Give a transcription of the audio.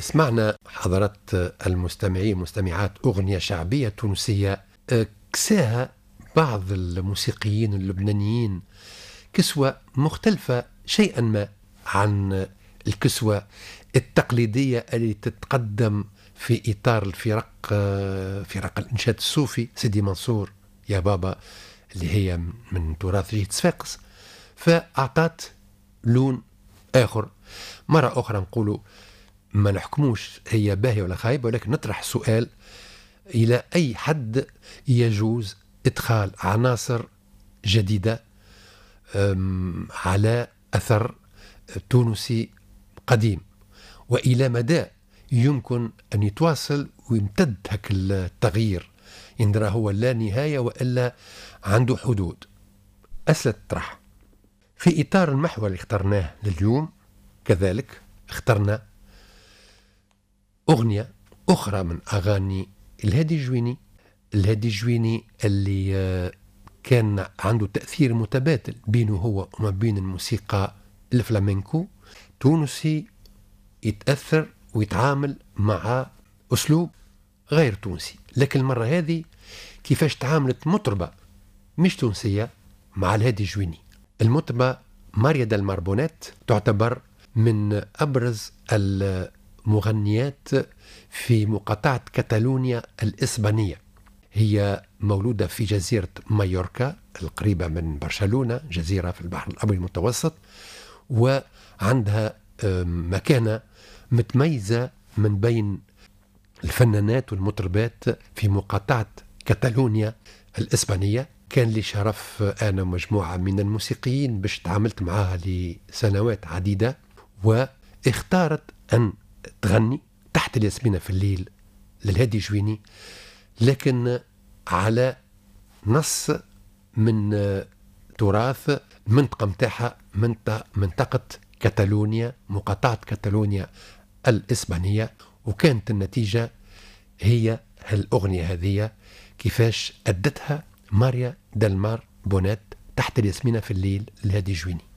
سمعنا حضرات المستمعين مستمعات أغنية شعبية تونسية كساها بعض الموسيقيين اللبنانيين كسوة مختلفة شيئا ما عن الكسوة التقليدية اللي تتقدم في إطار فرق الإنشاد الصوفي سيدي منصور يا بابا اللي هي من تراث جهة صفاقس، فأعطت لون آخر. مرة أخرى نقولوا ما نحكموش هي باهية ولا خايبة، ولكن نطرح سؤال إلى أي حد يجوز إدخال عناصر جديدة على أثر تونسي قديم، وإلى مدى يمكن أن يتواصل ويمتد هك التغيير إن هو لا نهاية وإلا عنده حدود. أسئلة تطرح في إطار المحور اللي اخترناه لليوم. كذلك اخترنا أغنية أخرى من أغاني الهادي الجويني. الهادي الجويني اللي كان عنده تأثير متبادل بينه هو وما بين الموسيقى الفلامنكو. تونسي يتأثر ويتعامل مع أسلوب غير تونسي، لكن المرة هذه كيفاش تعاملت مطربة مش تونسية مع الهادي الجويني. المطربة ماريا دالمار بونيت تعتبر من أبرز المغنيات في مقاطعة كاتالونيا الإسبانية. هي مولودة في جزيرة مايوركا القريبة من برشلونة، جزيرة في البحر الأبيض المتوسط، وعندها مكانة متميزة من بين الفنانات والمطربات في مقاطعة كاتالونيا الإسبانية. كان لي شرف أنا مجموعة من الموسيقيين باش تعاملت معها لسنوات عديدة، واختارت أن تغني تحت الياسمين في الليل للهادي جويني، لكن على نص من تراث المنطقة متاعها، منطقة كاتالونيا، مقاطعة كاتالونيا الإسبانية. وكانت النتيجة هي الأغنية هذه كيفاش أدتها ماريا دالمار بونيت تحت الياسمين في الليل للهادي جويني.